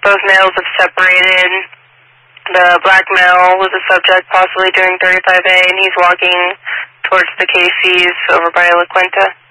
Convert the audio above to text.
Both males have separated. The black male was a subject possibly doing 35A, and he's walking towards the KCs over by La Quinta.